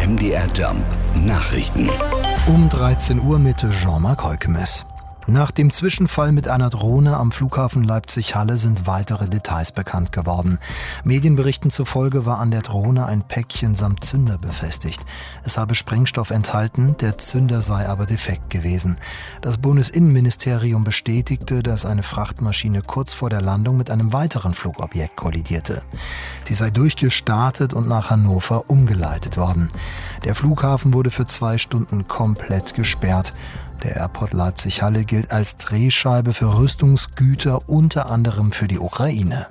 MDR Jump Nachrichten. Um 13 Uhr mit Jean-Marc Heukemes. Nach dem Zwischenfall mit einer Drohne am Flughafen Leipzig-Halle sind weitere Details bekannt geworden. Medienberichten zufolge war an der Drohne ein Päckchen samt Zünder befestigt. Es habe Sprengstoff enthalten, der Zünder sei aber defekt gewesen. Das Bundesinnenministerium bestätigte, dass eine Frachtmaschine kurz vor der Landung mit einem weiteren Flugobjekt kollidierte. Sie sei durchgestartet und nach Hannover umgeleitet worden. Der Flughafen wurde für 2 Stunden komplett gesperrt. Der Airport Leipzig-Halle gilt als Drehscheibe für Rüstungsgüter, unter anderem für die Ukraine.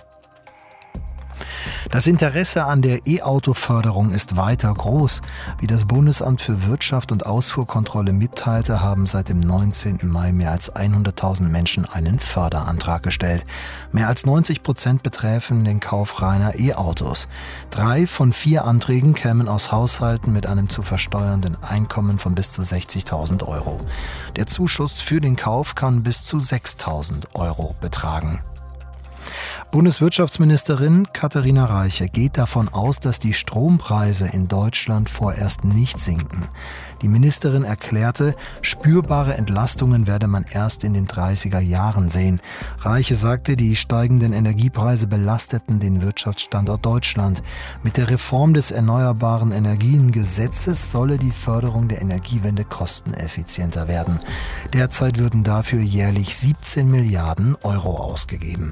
Das Interesse an der E-Auto-Förderung ist weiter groß. Wie das Bundesamt für Wirtschaft und Ausfuhrkontrolle mitteilte, haben seit dem 19. Mai mehr als 100.000 Menschen einen Förderantrag gestellt. Mehr als 90% betreffen den Kauf reiner E-Autos. 3 von 4 Anträgen kämen aus Haushalten mit einem zu versteuernden Einkommen von bis zu 60.000 Euro. Der Zuschuss für den Kauf kann bis zu 6.000 Euro betragen. Bundeswirtschaftsministerin Katharina Reiche geht davon aus, dass die Strompreise in Deutschland vorerst nicht sinken. Die Ministerin erklärte, spürbare Entlastungen werde man erst in den 30er Jahren sehen. Reiche sagte, die steigenden Energiepreise belasteten den Wirtschaftsstandort Deutschland. Mit der Reform des Erneuerbaren Energiengesetzes solle die Förderung der Energiewende kosteneffizienter werden. Derzeit würden dafür jährlich 17 Milliarden Euro ausgegeben.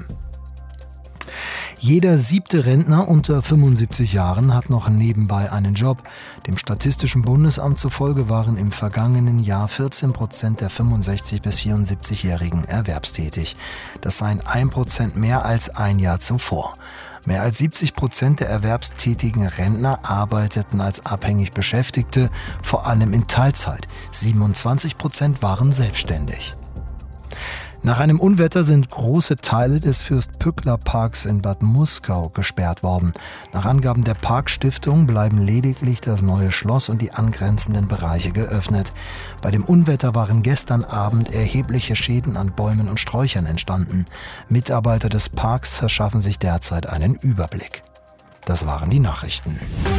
Jeder 7. Rentner unter 75 Jahren hat noch nebenbei einen Job. Dem Statistischen Bundesamt zufolge waren im vergangenen Jahr 14% der 65- bis 74-Jährigen erwerbstätig. Das seien 1% mehr als ein Jahr zuvor. Mehr als 70% der erwerbstätigen Rentner arbeiteten als abhängig Beschäftigte, vor allem in Teilzeit. 27% waren selbstständig. Nach einem Unwetter sind große Teile des Fürst-Pückler-Parks in Bad Muskau gesperrt worden. Nach Angaben der Parkstiftung bleiben lediglich das neue Schloss und die angrenzenden Bereiche geöffnet. Bei dem Unwetter waren gestern Abend erhebliche Schäden an Bäumen und Sträuchern entstanden. Mitarbeiter des Parks verschaffen sich derzeit einen Überblick. Das waren die Nachrichten.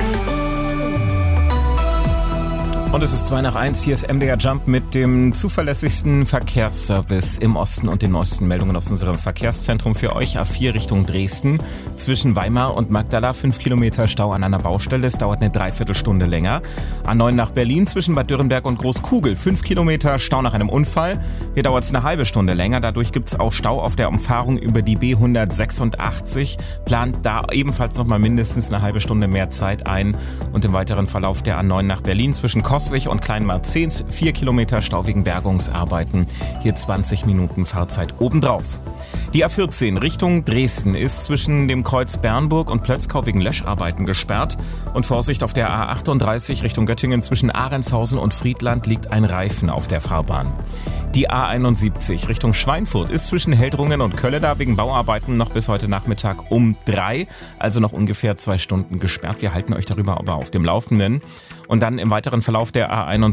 Und es ist 2:01, hier ist MDR Jump mit dem zuverlässigsten Verkehrsservice im Osten und den neuesten Meldungen aus unserem Verkehrszentrum für euch. A4 Richtung Dresden, zwischen Weimar und Magdala 5 Kilometer Stau an einer Baustelle, es dauert eine Dreiviertelstunde länger. A9 nach Berlin, zwischen Bad Dürrenberg und Großkugel, 5 Kilometer Stau nach einem Unfall. Hier dauert es eine halbe Stunde länger, dadurch gibt es auch Stau auf der Umfahrung über die B186. Plant da ebenfalls nochmal mindestens eine halbe Stunde mehr Zeit ein. Und im weiteren Verlauf der A9 nach Berlin, zwischen Coswig und Kleinmarzens 4 Kilometer Stau wegen Bergungsarbeiten. Hier 20 Minuten Fahrzeit obendrauf. Die A14 Richtung Dresden ist zwischen dem Kreuz Bernburg und Plötzkau wegen Löscharbeiten gesperrt. Und Vorsicht auf der A38 Richtung Göttingen zwischen Ahrendshausen und Friedland liegt ein Reifen auf der Fahrbahn. Die A71 Richtung Schweinfurt ist zwischen Heldrungen und Kölleda wegen Bauarbeiten noch bis heute Nachmittag um 3, also noch ungefähr 2 Stunden gesperrt. Wir halten euch darüber aber auf dem Laufenden. Und dann im weiteren Verlauf der A71